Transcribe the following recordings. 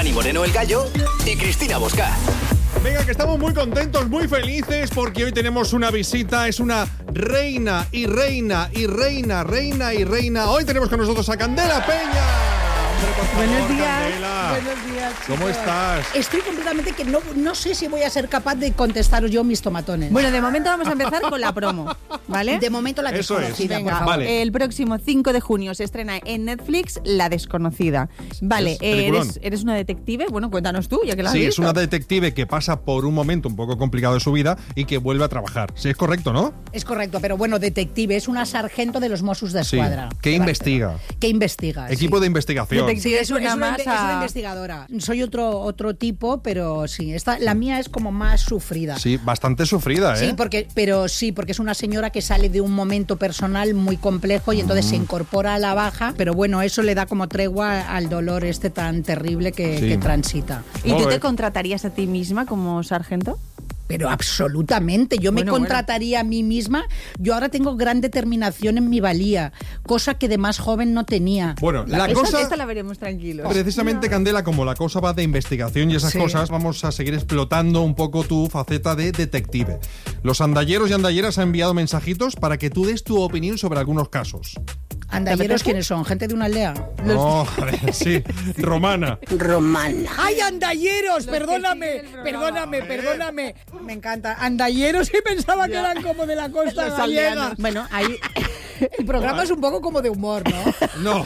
Dani Moreno el Gallo y Cristina Bosca. Venga, que estamos muy contentos, muy felices porque hoy tenemos una visita, es una reina. Hoy tenemos con nosotros a Candela Peña. Hombre, por favor, Buenos días. Candela. Buenos días, chicos. ¿Cómo estás? Estoy completamente que no sé si voy a ser capaz de contestaros yo mis tomatones. Bueno, de momento vamos a empezar con la promo, ¿vale? De momento la Eso desconocida, es. por Venga, favor. Vale. el próximo 5 de junio se estrena en Netflix La Desconocida. Vale, peliculón. eres una detective. Bueno, cuéntanos tú, ya que la has Sí, visto. es una detective que pasa por un momento un poco complicado de su vida y que vuelve a trabajar. Sí, es correcto, ¿no? Es correcto, pero bueno, detective, es una sargento de los Mossos de Sí. Escuadra. ¿Qué investiga? ¿Qué investiga? Equipo sí. de investigación. Detective. Sí, es una más a- investigadora. Soy otro tipo, pero sí, la mía es como más sufrida. Sí, bastante sufrida, ¿eh? Sí, porque es una señora que sale de un momento personal muy complejo y entonces se incorpora a la baja, pero bueno, eso le da como tregua al dolor tan terrible que Sí. transita. ¿Y tú Joder. te contratarías a ti misma como sargento? Pero absolutamente, yo me Bueno, contrataría a mí misma. Yo ahora tengo gran determinación en mi valía, cosa que de más joven no tenía. Bueno, la cosa... Esta la veremos tranquilos. Precisamente, Candela, como la cosa va de investigación y esas Sí. cosas, vamos a seguir explotando un poco tu faceta de detective. Los andalleros y andalleras han enviado mensajitos para que tú des tu opinión sobre algunos casos. ¿Andalleros quiénes son? ¿Gente de una aldea? No, sí, romana. ¡Ay, andalleros! Perdóname. Perdóname. Me encanta. Andalleros y pensaba que eran como de la costa Los gallega. aldeanos. Bueno, ahí... El programa es un poco como de humor, ¿no? No.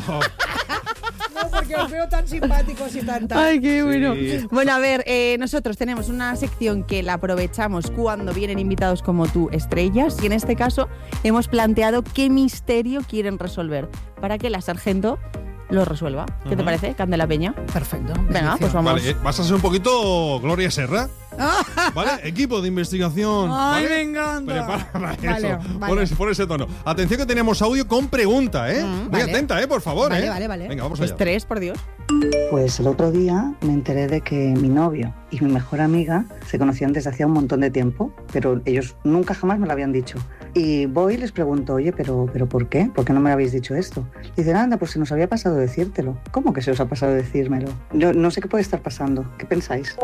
No, porque os veo tan simpáticos y tan... Ay, qué bueno. Sí. Bueno, a ver, nosotros tenemos una sección que la aprovechamos cuando vienen invitados como tú, estrellas, y en este caso hemos planteado qué misterio quieren resolver para que la sargento lo resuelva. ¿Qué te parece, Candela Peña? Perfecto. Venga, pues vamos. Vale, vas a ser un poquito Gloria Serra. ¿Vale? Equipo de investigación. Ay, ¿vale? me encanta. Prepara para Vale, eso. vale. Pon ese tono. Atención que tenemos audio con pregunta, ¿eh? Muy vale. atenta, por favor, Vale, ¿eh? vale. Venga, vamos allá. Estrés, por Dios. Pues el otro día me enteré de que mi novio y mi mejor amiga se conocían desde hacía un montón de tiempo, pero ellos nunca jamás me lo habían dicho. Y voy y les pregunto, oye, ¿pero por qué? ¿Por qué no me habéis dicho esto? Dicen, anda, pues se nos había pasado decírtelo. ¿Cómo que se os ha pasado decírmelo? Yo no sé qué puede estar pasando. ¿Qué pensáis?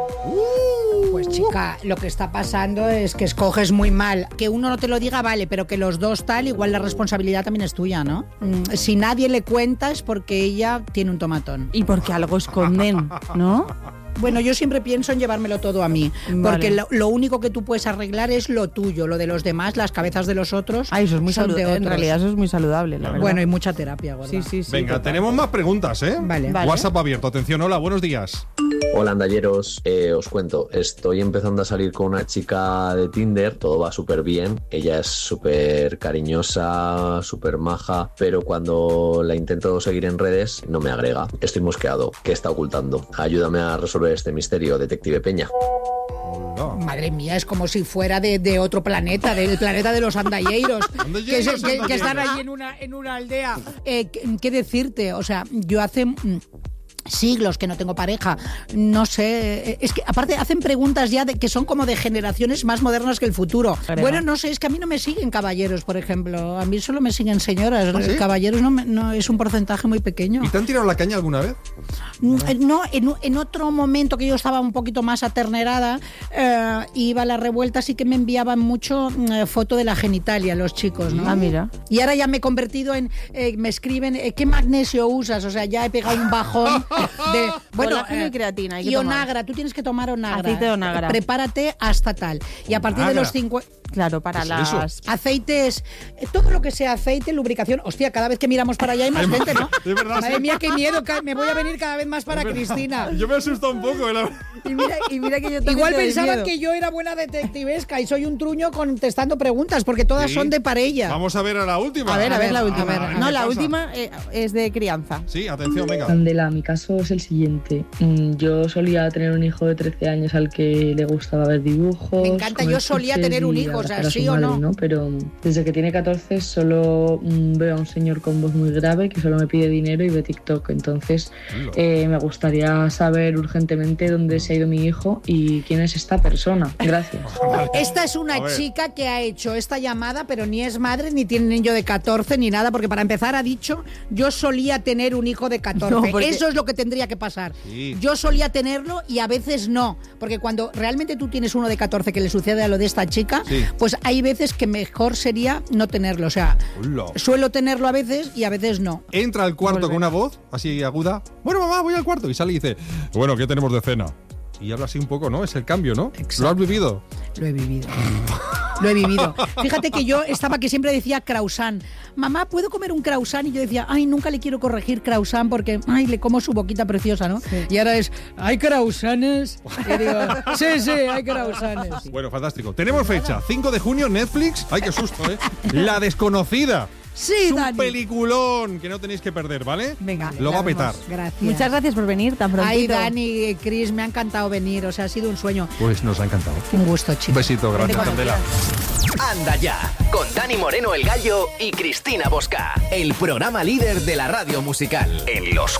Pues chica, lo que está pasando es que escoges muy mal. Que uno no te lo diga, vale, pero que los dos tal, igual la responsabilidad también es tuya, ¿no? Si nadie le cuenta es porque ella tiene un tomatón. Y porque algo esconden, ¿no? Bueno, yo siempre pienso en llevármelo todo a mí, porque Vale. lo único que tú puedes arreglar es lo tuyo, lo de los demás, las cabezas de los otros. Ay, eso es muy son de saludable. En otros. realidad eso es muy saludable, la verdad. Bueno, hay mucha terapia, gorda. sí. Venga, total. tenemos más preguntas, ¿eh? Vale. Vale. WhatsApp abierto. Atención, hola, buenos días. Hola andalleros, os cuento, estoy empezando a salir con una chica de Tinder, todo va súper bien, ella es súper cariñosa, súper maja, pero cuando la intento seguir en redes no me agrega, estoy mosqueado, ¿qué está ocultando? Ayúdame a resolver este misterio, detective Peña. Hola. Madre mía, es como si fuera de otro planeta, del planeta de los andalleiros, Andalleiros, que están ahí en una aldea. ¿Qué decirte? O sea, yo hace... siglos que no tengo pareja, no sé, es que aparte hacen preguntas ya que son como de generaciones más modernas que el futuro. ¿Verdad? Bueno, no sé, es que a mí no me siguen caballeros, por ejemplo, a mí solo me siguen señoras. ¿Ah, sí? Caballeros no es un porcentaje muy pequeño. ¿Y te han tirado la caña alguna vez? No, en otro momento que yo estaba un poquito más aternerada, iba a la revuelta, sí que me enviaban mucho foto de la genitalia los chicos, ¿no? Ah, mira. Y ahora ya me he convertido en, me escriben, ¿qué magnesio usas? O sea, ya he pegado un bajón de... Colágeno y creatina, hay que y tomar. Onagra, tú tienes que tomar Onagra. Aceite de Onagra. Prepárate hasta tal. Y a partir de Onagra. los 50... Claro, para ¿Qué es eso? las... Aceites, todo lo que sea aceite, lubricación. Hostia, cada vez que miramos para allá hay más gente, ¿no? Es verdad, Madre sí. mía, qué miedo, me voy a venir cada vez más para Cristina. Yo me asusto un poco, Y mira que yo también Igual te doy pensaban miedo. que yo era buena detectivesca y soy un truño contestando preguntas, porque todas Sí. son de parella. Vamos a ver a la última. A ver, la última. a ver, no, ¿qué la pasa? última es de crianza. Sí, atención, venga. Candela, mi caso es el siguiente. Yo solía tener un hijo de 13 años al que le gustaba ver dibujos. Me encanta, comer yo solía chuches tener un y hijo, o sea, abrazar a su ¿sí o madre, no? Pero desde que tiene 14 solo veo a un señor con voz muy grave que solo me pide dinero y ve TikTok. Entonces me gustaría saber urgentemente dónde se ha ido mi hijo y quién es esta persona. Gracias. Esta es A una ver. chica que ha hecho esta llamada, pero ni es madre, ni tiene niño de 14, ni nada, porque para empezar ha dicho, yo solía tener un hijo de 14. No, porque- Eso es lo que tendría que pasar. Sí. Yo solía tenerlo y a veces no, porque cuando realmente tú tienes uno de 14 que le sucede a lo de esta chica, Sí. pues hay veces que mejor sería no tenerlo. O sea, Hola. suelo tenerlo a veces y a veces no. Entra al cuarto con una voz así aguda. Bueno, mamá, voy al cuarto. Y sale y dice, bueno, ¿qué tenemos de cena? Y habla así un poco, ¿no? Es el cambio, ¿no? Exacto. ¿Lo has vivido? Lo he vivido. Lo he vivido. Fíjate que yo estaba que siempre decía croissant. Mamá, ¿puedo comer un croissant? Y yo decía, ay, nunca le quiero corregir croissant porque, ay, le como su boquita preciosa, ¿no? Sí. Y ahora es, ¿hay croissants? Y digo, sí, hay croissants. Bueno, fantástico. Tenemos fecha, 5 de junio, Netflix. Ay, qué susto, ¿eh? La desconocida. Sí, Es un Dani. peliculón que no tenéis que perder, ¿vale? Venga, Lo va a petar. Gracias. Muchas gracias por venir tan prontito. Ay, Dani, Chris, me ha encantado venir. O sea, ha sido un sueño. Pues nos ha encantado. Un gusto, Un chicos. besito, gracias, cuando Candela. Anda ya, con Dani Moreno el Gallo y Cristina Bosca. El programa líder de la radio musical. En los